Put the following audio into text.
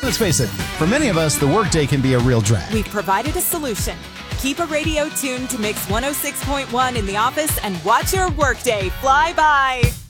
Let's face it, for many of us, the workday can be a real drag. We've provided a solution. Keep a radio tuned to Mix 106.1 in the office and watch your workday fly by.